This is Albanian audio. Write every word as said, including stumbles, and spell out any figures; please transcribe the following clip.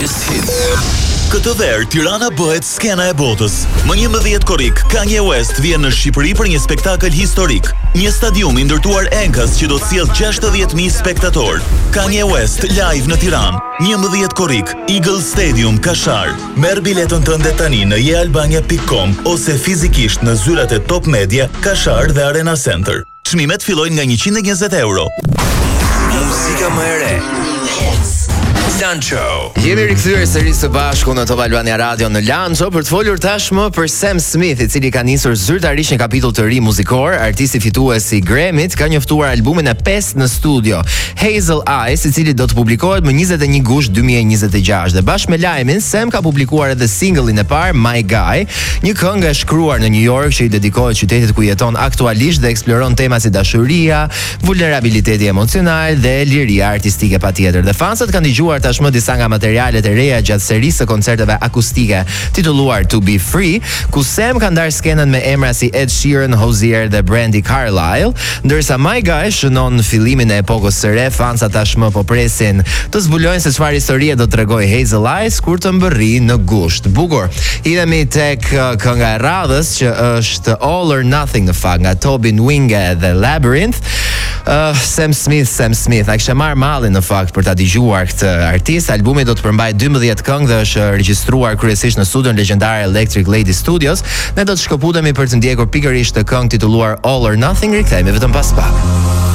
Greatest Hits. Këtë verë, Tirana bëhet skena e botës. Më njëmbëdhjetë korrik, Kanye West vjen në Shqipëri për një spektakël historik. Një stadium i ndërtuar enkas që do të sjellë gjashtëdhjetë mijë spektator. Kanye West live në Tiranë. njëmbëdhjetë korrik, Eagle Stadium, Kashar. Merr biletën tënde tani në je albania pikë com ose fizikisht në zyrat e Top Media, Kashar dhe Arena Center. Çmimet fillojnë nga njëqind e njëzet euro. Muzika më e re. Lancho. Jemi rikthyer sërish së bashku në Top Albania Radio në Lancho për të folur tashmë për Sam Smith, i cili ka nisur zyrtarisht një kapitull të ri muzikor. Artisti fitues i Grammy ka njoftuar albumin e pestë në studio, Hazel Eyes, i cili do të publikohet më njëzet e një gusht dy mijë e njëzet e gjashtë. Dhe bashkë me lajmin, Sam ka publikuar edhe singlin e parë, My Guy, një këngë e shkruar në New York që i dedikohet qytetit ku jeton aktualisht dhe eksploron tema si dashuria, vulnerabiliteti emocional dhe liria artistike patjetër. Dhe fansat kanë dëgjuar tashmë disa nga materialet e reja gjatë serisë së koncerteve akustike titulluar To Be Free, ku Sam ka ndarë skenën me emra si Ed Sheeran, Hozier dhe Brandi Carlile, ndërsa My Guy shënon fillimin e epokës së re. Fansat tashmë po presin të zbulojnë se çfarë historie do t'tregoj Hazel Eyes kur të mbërri në gusht. Bukur. Hidhemi tek kënga e radhës që është All or Nothing në fakt nga Tobin Winge dhe Labyrinth. Uh, Sam Smith, Sam Smith, a kishte marrë mallin në fakt për ta dëgjuar këtë artist. Albumi do të përmbajë dymbëdhjetë këngë dhe është regjistruar kryesisht në studion legjendar Electric Lady Studios. Ne do të shkëputemi për të ndjekur pikërisht të këngë titulluar All or Nothing. Rikthehemi vetëm pas pak.